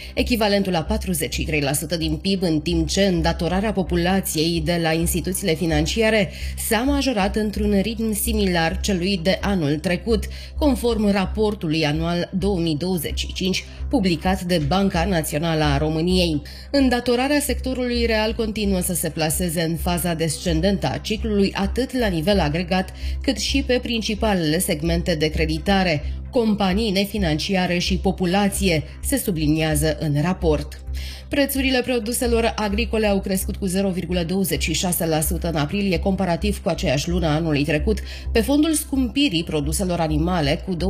echivalentul la 43% din PIB, în timp ce îndatorarea populației de la instituțiile financiare s-a majorat într-un ritm similar celui de anul trecut, conform raportului anual 2025 publicat de Banca Națională a României. Îndatorarea sectorului real continuă să se plaseze în faza descendentă a ciclului, atât la nivel agregat, cât și pe principalele segmente de creditare, companii nefinanciare și populație, se subliniază în raport. Prețurile produselor agricole au crescut cu 0,26% în aprilie, comparativ cu aceeași lună anului trecut, pe fondul scumpirii produselor animale cu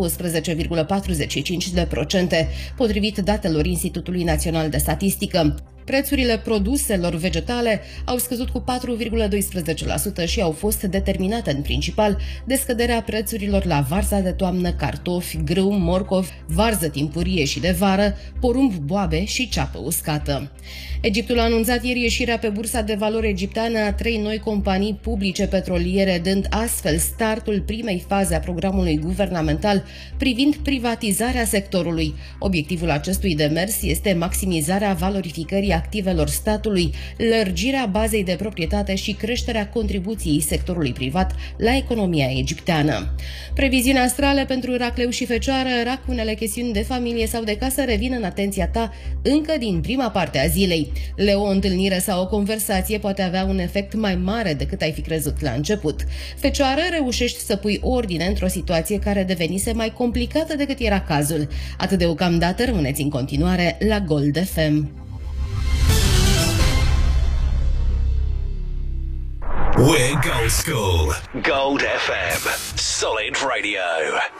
12,45%, potrivit datelor Institutului Național de Statistică. Prețurile produselor vegetale au scăzut cu 4,12% și au fost determinate în principal de scăderea prețurilor la varza de toamnă, cartofi, grâu, morcov, varză timpurie și de vară, porumb, boabe și ceapă uscată. Egiptul a anunțat ieri ieșirea pe bursa de valori egipteană a 3 noi companii publice petroliere, dând astfel startul primei faze a programului guvernamental privind privatizarea sectorului. Obiectivul acestui demers este maximizarea valorificării activelor statului, lărgirea bazei de proprietate și creșterea contribuției sectorului privat la economia egipteană. Previziunea astrale pentru racleu și fecioară, rac, unele chestiuni de familie sau de casă revin în atenția ta încă din prima parte a zilei. Leo, o întâlnire sau o conversație poate avea un efect mai mare decât ai fi crezut la început. Fecioară, reușești să pui ordine într-o situație care devenise mai complicată decât era cazul. Atât deocamdată, rămâneți în continuare la Gold FM. We're Gold School. Gold FM. Solid Radio.